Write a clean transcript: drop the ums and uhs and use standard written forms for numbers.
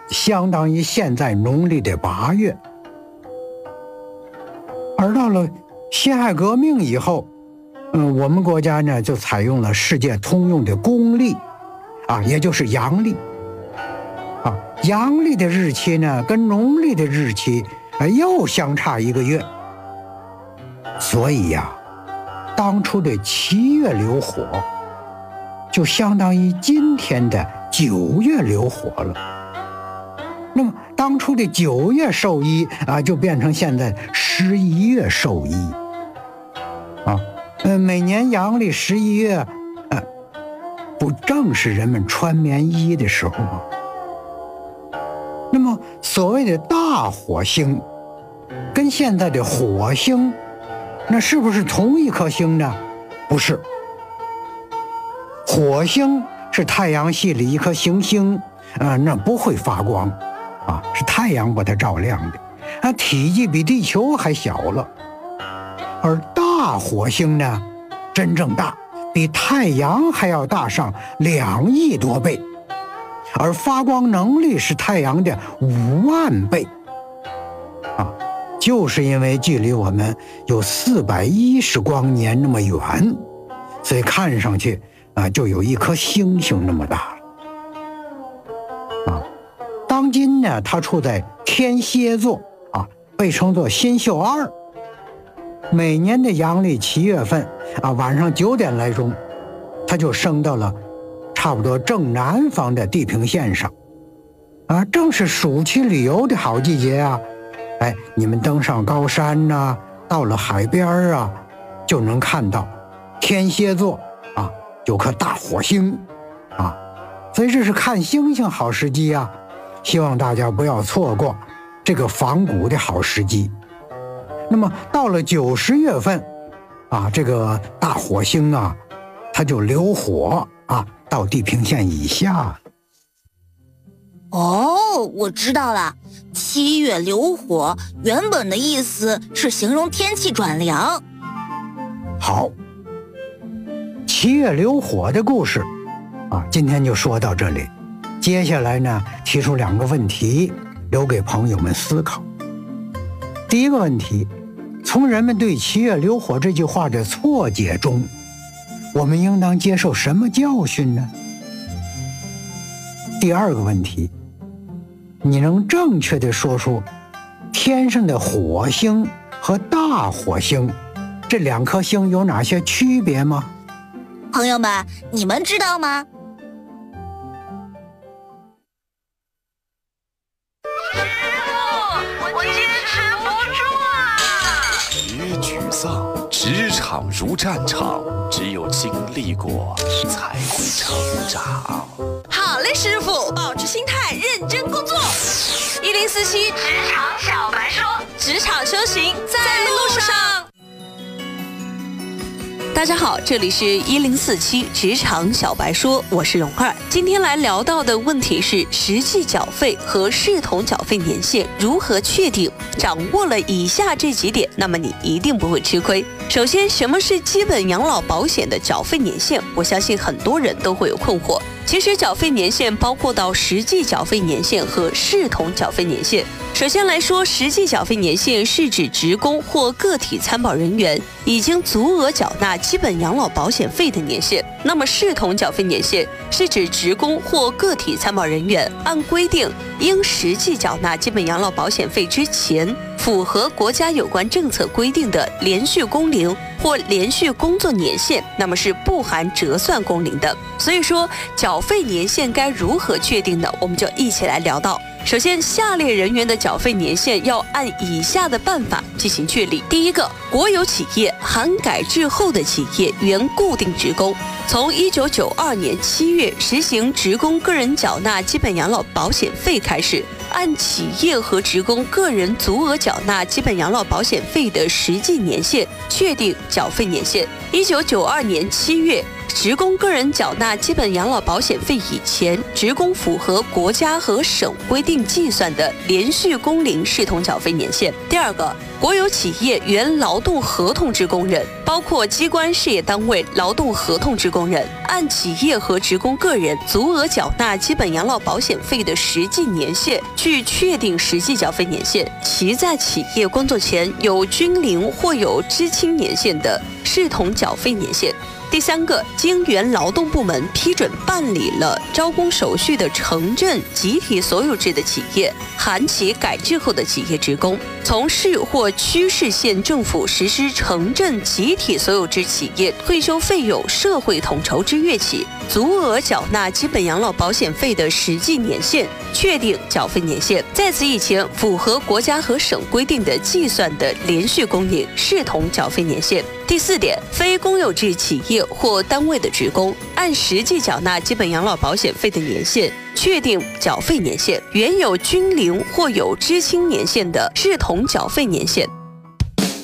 相当于现在农历的8月。而到了辛亥革命以后，我们国家呢就采用了世界通用的公历也就是阳历阳历的日期呢跟农历的日期又相差1个月。所以当初的7月流火就相当于今天的9月流火了。那么当初的9月授衣就变成现在11月授衣每年阳历11月不正是人们穿棉衣的时候吗？那么所谓的大火星跟现在的火星那是不是同一颗星呢？不是。火星是太阳系里一颗行星那不会发光是太阳把它照亮的体积比地球还小了。而大火星呢真正大，比太阳还要大上2亿多倍，而发光能力是太阳的5万倍就是因为距离我们有410光年那么远，所以看上去就有一颗星星那么大了当今呢它处在天蝎座被称作新宿2。每年的阳历7月份晚上9点来钟，它就升到了差不多正南方的地平线上正是暑期旅游的好季节你们登上高山到了海边就能看到天蝎座有颗大火星所以这是看星星好时机希望大家不要错过这个仿古的好时机。那么到了9、10月份这个大火星它就流火到地平线以下。 我知道了，7月流火原本的意思是形容天气转凉。 好，7月流火的故事今天就说到这里。接下来呢，提出2个问题留给朋友们思考。第一个问题，从人们对7月流火这句话的错解中，我们应当接受什么教训呢？第二个问题，你能正确地说出天上的火星和大火星这2颗星有哪些区别吗？ 朋友们，你们知道吗？ 我坚持不住别沮丧，职场如战场，只有经历过才会成长。 好嘞，师傅，保持心态，认真工作。1047职场小白说，职场修行在路上。大家好，这里是1047职场小白说，我是蓉儿。今天来聊到的问题是实际缴费和视同缴费年限如何确定？掌握了以下这几点，那么你一定不会吃亏。首先，什么是基本养老保险的缴费年限？我相信很多人都会有困惑。其实缴费年限包括到实际缴费年限和视同缴费年限。首先来说，实际缴费年限是指职工或个体参保人员已经足额缴纳基本养老保险费的年限。那么视同缴费年限是指职工或个体参保人员按规定应实际缴纳基本养老保险费之前，符合国家有关政策规定的连续工龄或连续工作年限，那么是不含折算工龄的。所以说，缴费年限该如何确定呢？我们就一起来聊到。首先，下列人员的缴费年限要按以下的办法进行确立。第一个，国有企业含改制后的企业原固定职工，从1992年7月实行职工个人缴纳基本养老保险费开始，按企业和职工个人足额缴纳基本养老保险费的实际年限确定缴费年限。1992年7月职工个人缴纳基本养老保险费以前，职工符合国家和省规定计算的连续工龄视同缴费年限。第二个，国有企业原劳动合同之工人，包括机关事业单位劳动合同之工人，按企业和职工个人足额缴纳基本养老保险费的实际年限，据确定实际缴费年限，其在企业工作前有均龄或有知青年限的，视同缴费年限。第三个，经原劳动部门批准办理了招工手续的城镇集体所有制的企业，含其改制后的企业职工，从市或区市县政府实施城镇集体所有制企业退休费用社会统筹之月起，足额缴纳基本养老保险费的实际年限，确定缴费年限。在此以前符合国家和省规定的计算的连续工龄，视同缴费年限。第四点，非公有制企业或单位的职工，按实际缴纳基本养老保险费的年限，确定缴费年限，原有均龄或有知青年限的，视同缴费年限。